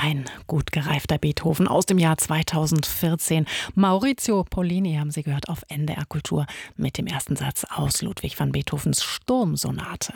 Ein gut gereifter Beethoven aus dem Jahr 2014. Maurizio Pollini haben Sie gehört auf NDR Kultur mit dem ersten Satz aus Ludwig van Beethovens Sturmsonate.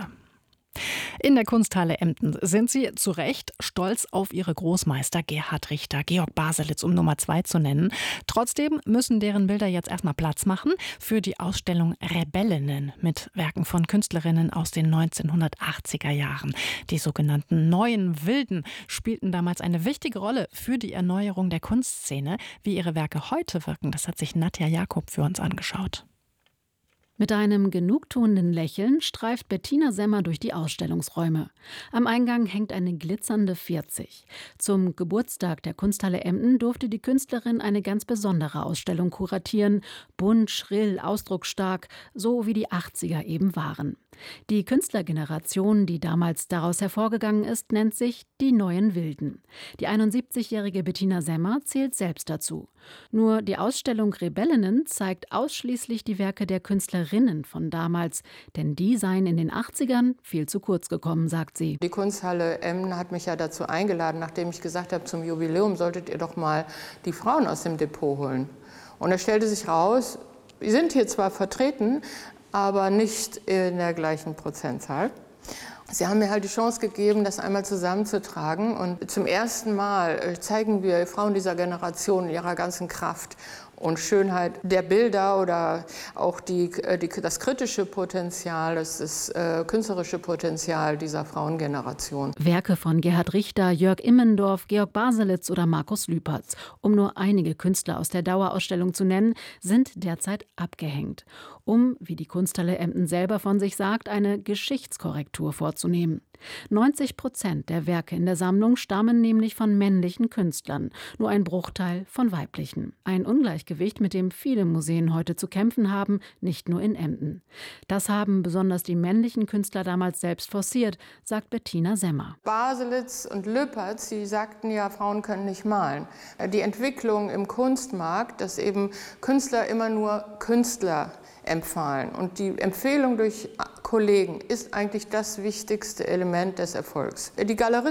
In der Kunsthalle Emden sind Sie zu Recht stolz auf Ihre Großmeister Gerhard Richter, Georg Baselitz, um Nummer 2 zu nennen. Trotzdem müssen deren Bilder jetzt erstmal Platz machen für die Ausstellung Rebellinnen mit Werken von Künstlerinnen aus den 1980er Jahren. Die sogenannten Neuen Wilden spielten damals eine wichtige Rolle für die Erneuerung der Kunstszene. Wie ihre Werke heute wirken, das hat sich Nadja Jakob für uns angeschaut. Mit einem genugtuenden Lächeln streift Bettina Semmer durch die Ausstellungsräume. Am Eingang hängt eine glitzernde 40. Zum Geburtstag der Kunsthalle Emden durfte die Künstlerin eine ganz besondere Ausstellung kuratieren. Bunt, schrill, ausdrucksstark, so wie die 80er eben waren. Die Künstlergeneration, die damals daraus hervorgegangen ist, nennt sich die Neuen Wilden. Die 71-jährige Bettina Semmer zählt selbst dazu. Nur die Ausstellung Rebellinnen zeigt ausschließlich die Werke der Künstlerinnen von damals, denn die seien in den 80ern viel zu kurz gekommen, sagt sie. Die Kunsthalle Emden hat mich ja dazu eingeladen, nachdem ich gesagt habe, zum Jubiläum solltet ihr doch mal die Frauen aus dem Depot holen. Und es stellte sich raus, wir sind hier zwar vertreten, aber nicht in der gleichen Prozentzahl. Sie haben mir halt die Chance gegeben, das einmal zusammenzutragen. Und zum ersten Mal zeigen wir Frauen dieser Generation in ihrer ganzen Kraft und Schönheit der Bilder oder auch das kritische Potenzial, das künstlerische Potenzial dieser Frauengeneration. Werke von Gerhard Richter, Jörg Immendorf, Georg Baselitz oder Markus Lüpertz, um nur einige Künstler aus der Dauerausstellung zu nennen, sind derzeit abgehängt, um, wie die Kunsthalle Emden selber von sich sagt, eine Geschichtskorrektur vorzunehmen. 90% der Werke in der Sammlung stammen nämlich von männlichen Künstlern, nur ein Bruchteil von weiblichen. Ein Ungleichgewicht, mit dem viele Museen heute zu kämpfen haben, nicht nur in Emden. Das haben besonders die männlichen Künstler damals selbst forciert, sagt Bettina Semmer. Baselitz und Lüpertz, die sagten ja, Frauen können nicht malen. Die Entwicklung im Kunstmarkt, dass eben Künstler immer nur Künstler empfahlen. Und die Empfehlung durch Kollegen ist eigentlich das wichtigste Element des Erfolgs. Die Galeristen